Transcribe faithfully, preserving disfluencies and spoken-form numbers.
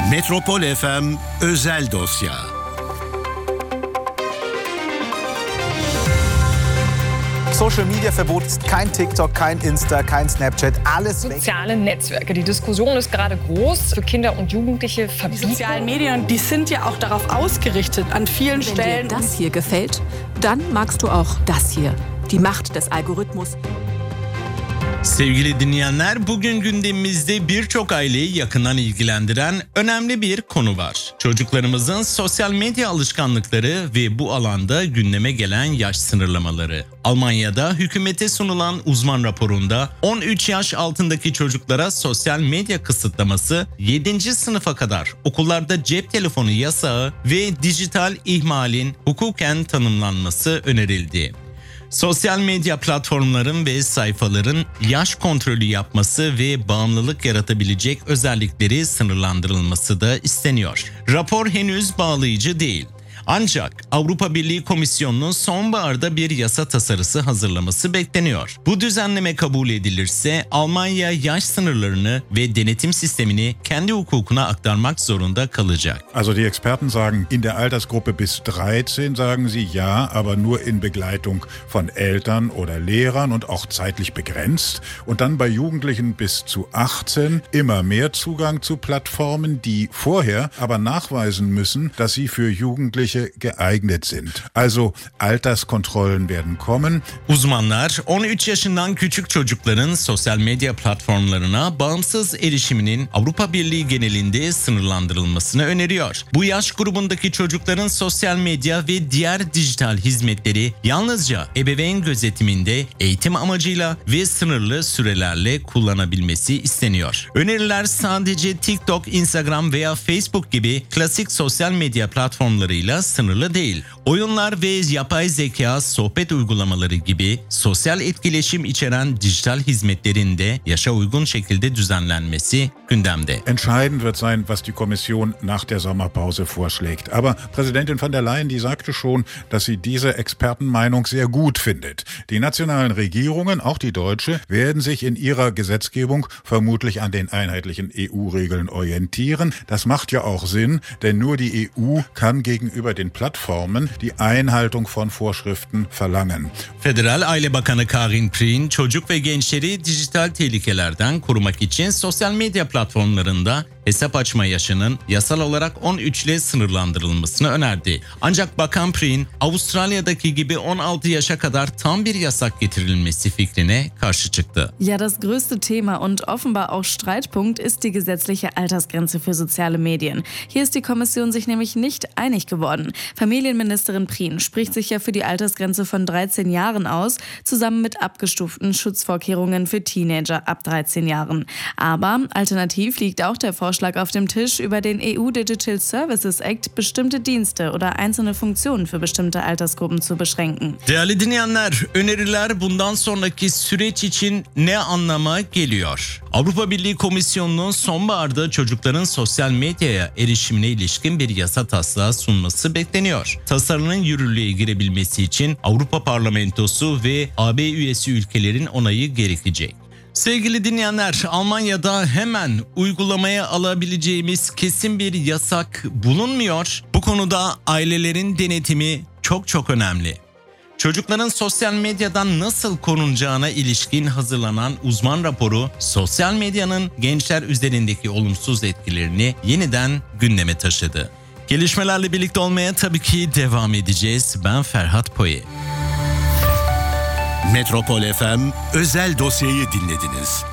Metropol F M Özel Dosya. Social Media Verbot ist kein TikTok, kein Insta, kein Snapchat, alles weg. Soziale Netzwerke. Die Diskussion ist gerade groß. Für Kinder und Jugendliche verbieten. Die sozialen Medien, die sind ja auch darauf ausgerichtet, an vielen Wenn Stellen. dir das hier gefällt, dann magst du auch das hier. Die Macht des Algorithmus. Sevgili dinleyenler, bugün gündemimizde birçok aileyi yakından ilgilendiren önemli bir konu var. Çocuklarımızın sosyal medya alışkanlıkları ve bu alanda gündeme gelen yaş sınırlamaları. Almanya'da hükümete sunulan uzman raporunda on üç yaş altındaki çocuklara sosyal medya kısıtlaması, yedinci sınıfa kadar okullarda cep telefonu yasağı ve dijital ihmalin hukuken tanımlanması önerildi. Sosyal medya platformların ve sayfaların yaş kontrolü yapması ve bağımlılık yaratabilecek özellikleri sınırlandırılması da isteniyor. Rapor henüz bağlayıcı değil. Ancak Avrupa Birliği Komisyonu'nun sonbaharda bir yasa tasarısı hazırlaması bekleniyor. Bu düzenleme kabul edilirse Almanya yaş sınırlarını ve denetim sistemini kendi hukukuna aktarmak zorunda kalacak. Also die Experten sagen, in der Altersgruppe bis dreizehn sagen sie ja, aber nur in Begleitung von Eltern oder Lehrern und auch zeitlich begrenzt. Und dann bei Jugendlichen bis zu achtzehn immer mehr Zugang zu Plattformen, die vorher aber nachweisen müssen, dass sie für Jugendliche geeignet sind. Also Alterskontrollen werden kommen. Uzmanlar on üç yaşından küçük çocukların sosyal medya platformlarına bağımsız erişiminin Avrupa Birliği genelinde sınırlandırılmasını öneriyor. Bu yaş grubundaki çocukların sosyal medya ve diğer dijital hizmetleri yalnızca ebeveyn gözetiminde eğitim amacıyla ve sınırlı sürelerle kullanabilmesi isteniyor. Öneriler sadece TikTok, Instagram veya Facebook gibi klasik sosyal medya platformlarıyla sınırlı değil. Oyunlar ve yapay zeka sohbet uygulamaları gibi sosyal etkileşim içeren dijital hizmetlerin de yaşa uygun şekilde düzenlenmesi gündemde. Entscheidend wird sein, was die Kommission nach der Sommerpause vorschlägt. Aber Präsidentin von der Leyen, die sagte schon, dass sie diese Expertenmeinung sehr gut findet. Die nationalen Regierungen, auch die deutsche, werden sich in ihrer Gesetzgebung vermutlich an den einheitlichen E U-Regeln orientieren. Das macht ja auch Sinn, denn nur die E U kann gegenüber den Plattformen die Einhaltung von Vorschriften verlangen. Federal Aile Bakanı Karin Prien, çocuk ve gençleri dijital tehlikelerden korumak için sosyal medya platformlarında hesap açma yaşının yasal olarak on üç ile sınırlandırılmasını önerdi. Ancak Bakan Prien, Avustralya'daki gibi on altı yaşa kadar tam bir yasak getirilmesi fikrine karşı çıktı. Ja, das größte Thema und offenbar auch Streitpunkt ist die gesetzliche Altersgrenze für soziale Medien. Hier ist die Kommission sich nämlich nicht einig geworden. Familienministerin Prien spricht sich ja für die Altersgrenze von dreizehn Jahren aus, zusammen mit abgestuften Schutzvorkehrungen für Teenager ab dreizehn Jahren. Aber alternativ liegt auch der Vorschlag auf dem Tisch, über den E U Digital Services Act bestimmte Dienste oder einzelne Funktionen für bestimmte Altersgruppen zu beschränken. Değerli dinleyenler, öneriler bundan sonraki süreç için ne anlama geliyor? Avrupa Birliği Komisyonu'nun sonbaharda çocukların sosyal medyaya erişimine ilişkin bir yasa taslağı sunması bekleniyor. Tasarının yürürlüğe girebilmesi için Avrupa Parlamentosu ve A B üyesi ülkelerin onayı gerekecek. Sevgili dinleyenler, Almanya'da hemen uygulamaya alabileceğimiz kesin bir yasak bulunmuyor. Bu konuda ailelerin denetimi çok çok önemli. Çocukların sosyal medyadan nasıl korunacağına ilişkin hazırlanan uzman raporu, sosyal medyanın gençler üzerindeki olumsuz etkilerini yeniden gündeme taşıdı. Gelişmelerle birlikte olmaya tabii ki devam edeceğiz. Ben Ferhat Poye. Metropol F M Özel Dosya'yı dinlediniz.